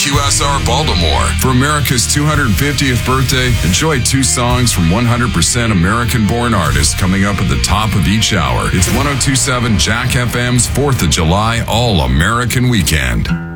QSR Baltimore. For America's 250th birthday, enjoy 2 songs from 100% American-born artists coming up at the top of each hour. It's 102.7 Jack FM's 4th of July All-American Weekend.